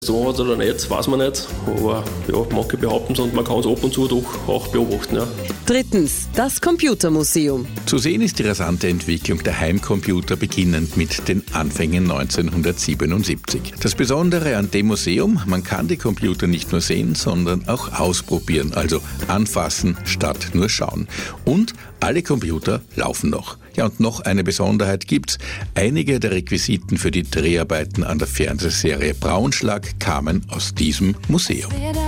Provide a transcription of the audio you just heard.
So hat es oder nicht, weiß man nicht, aber ja, manche behaupten es und man kann es ab und zu doch auch beobachten. Ja. Drittens, das Computermuseum. Zu sehen ist die rasante Entwicklung der Heimcomputer beginnend mit den Anfängen 1977. Das Besondere an dem Museum, man kann die Computer nicht nur sehen, sondern auch ausprobieren, also anfassen statt nur schauen. Und alle Computer laufen noch. Ja, und noch eine Besonderheit gibt's. Einige der Requisiten für die Dreharbeiten an der Fernsehserie Braunschlag kamen aus diesem Museum.